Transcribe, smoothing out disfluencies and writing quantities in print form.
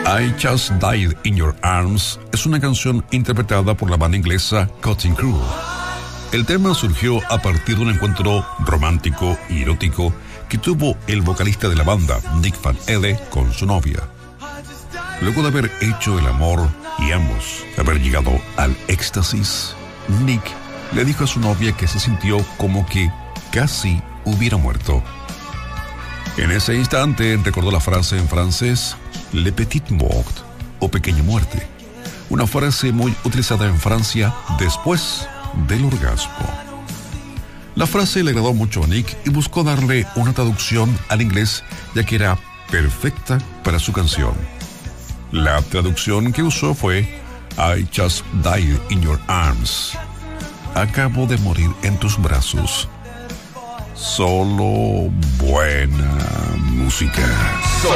I Just Died in Your Arms es una canción interpretada por la banda inglesa Cutting Crew. El tema surgió a partir de un encuentro romántico y erótico que tuvo el vocalista de la banda, Nick Van Edde, con su novia. Luego de haber hecho el amor y ambos haber llegado al éxtasis, Nick le dijo a su novia que se sintió como que casi hubiera muerto. En ese instante recordó la frase en francés «Le petit mort» o «pequeña muerte», una frase muy utilizada en Francia después del orgasmo. La frase le agradó mucho a Nick y buscó darle una traducción al inglés, ya que era perfecta para su canción. La traducción que usó fue I just died in your arms. Acabo de morir en tus brazos. Solo buena música. Solo